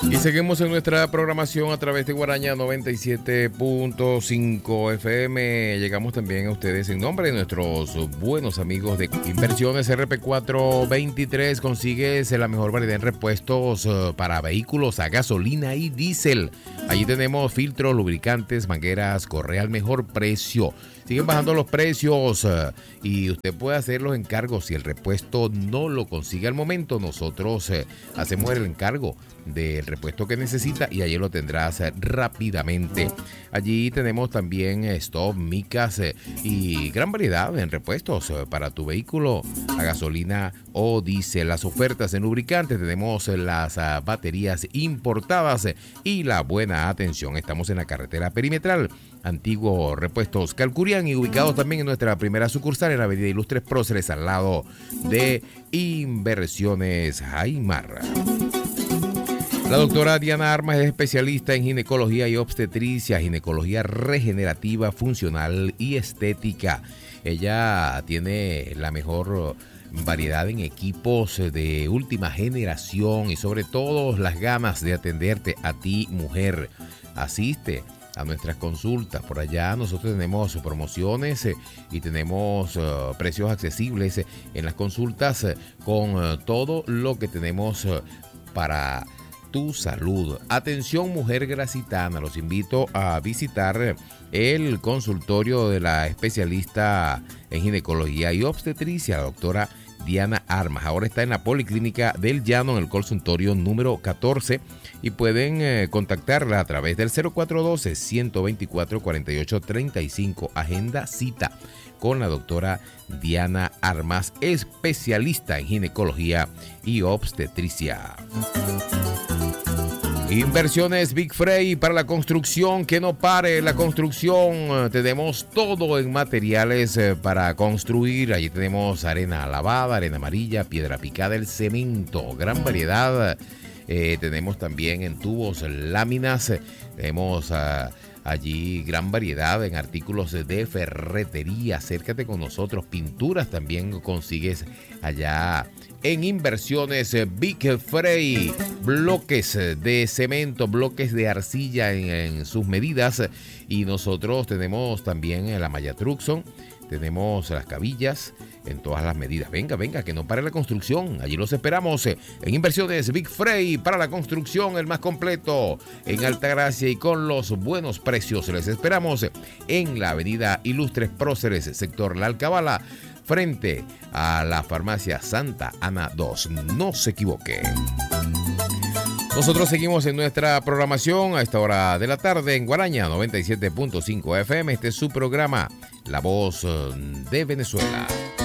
Y seguimos en nuestra programación a través de Guaraña 97.5 FM. Llegamos también a ustedes en nombre de nuestros buenos amigos de Inversiones RP423. Consigues la mejor variedad en repuestos para vehículos a gasolina y diésel. Allí tenemos filtros, lubricantes, mangueras, correa al mejor precio. Siguen bajando los precios y usted puede hacer los encargos. Si el repuesto no lo consigue al momento, nosotros hacemos el encargo del repuesto que necesita y allí lo tendrás rápidamente. Allí tenemos también stop, micas y gran variedad en repuestos para tu vehículo a gasolina o diésel. Las ofertas en lubricantes, tenemos las baterías importadas y la buena atención. Estamos en la carretera perimetral, Antiguo Repuestos Calcurián, y ubicados también en nuestra primera sucursal en la avenida Ilustres Próceres, al lado de Inversiones Aymar. La doctora Diana Armas es especialista en ginecología y obstetricia, ginecología regenerativa, funcional y estética. Ella tiene la mejor variedad en equipos de última generación y sobre todo las ganas de atenderte a ti, mujer. Asiste a nuestras consultas. Por allá nosotros tenemos promociones y tenemos precios accesibles en las consultas con todo lo que tenemos para tu salud. Atención, mujer gracitana, los invito a visitar el consultorio de la especialista en ginecología y obstetricia, la doctora Diana Armas. Ahora está en la Policlínica del Llano, en el consultorio número 14, y pueden contactarla a través del 0412-124-4835. Agenda cita con la doctora Diana Armas, especialista en ginecología y obstetricia. Inversiones Big Frey para la construcción, que no pare la construcción. Tenemos todo en materiales para construir. Allí tenemos arena lavada, arena amarilla, piedra picada, el cemento, gran variedad. Tenemos también en tubos, láminas. Tenemos allí gran variedad en artículos de ferretería. Acércate con nosotros. Pinturas también consigues allá en Inversiones Big Frey. Bloques de cemento, bloques de arcilla en sus medidas. Y nosotros tenemos también la malla Truxon. Tenemos las cabillas en todas las medidas. Venga, que no pare la construcción. Allí los esperamos en Inversiones Big Frey para la construcción, el más completo en Altagracia y con los buenos precios. Les esperamos en la avenida Ilustres Próceres, sector La Alcabala, frente a la farmacia Santa Ana 2. No se equivoque. Nosotros seguimos en nuestra programación a esta hora de la tarde en Guaraña 97.5 FM. Este es su programa, La Voz de Venezuela.